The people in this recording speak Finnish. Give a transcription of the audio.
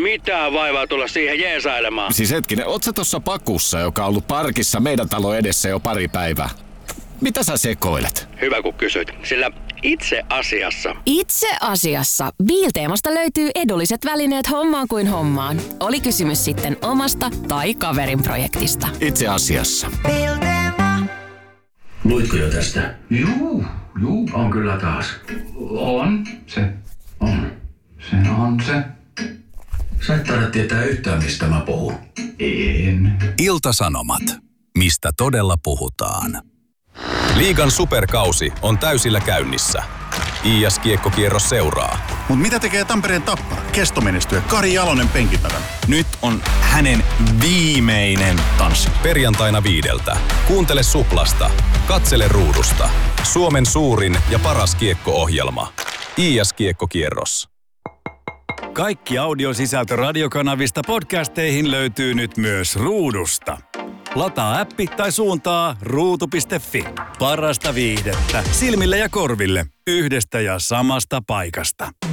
mitään vaivaa tulla siihen jeesailemaan. Siis hetkinen, oot sä tossa pakussa, joka on ollut parkissa meidän talo edessä jo pari päivää? Mitä sä sekoilet? Hyvä kun kysyt, sillä itse asiassa Biilteemasta löytyy edulliset välineet hommaan kuin hommaan. Oli kysymys sitten omasta tai kaverin projektista. Itse asiassa. Luitko jo tästä? Juu, on kyllä taas. On. Se. Sä et taida tietää yhtään, mistä mä puhun. En. Ilta-Sanomat. Mistä todella puhutaan. Liigan superkausi on täysillä käynnissä. IS-kiekkokierros seuraa. Mut mitä tekee Tampereen Tappara? Kestomenestyjä Kari Jalonen penkin takana. Nyt on hänen viimeinen tanssi. Perjantaina 5. Kuuntele Suplasta. Katsele ruudusta. Suomen suurin ja paras kiekko-ohjelma. IS-kiekkokierros. Kaikki audiosisältö radiokanavista podcasteihin löytyy nyt myös ruudusta. Lataa appi tai suuntaa ruutu.fi. Parasta viihdettä silmille ja korville yhdestä ja samasta paikasta.